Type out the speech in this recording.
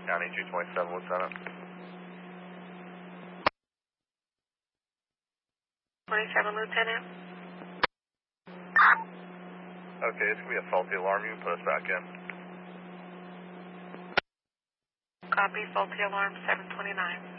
County 227, Lieutenant. 27, Lieutenant. Okay, it's going to be a faulty alarm. You can put us back in. Copy, faulty alarm 729.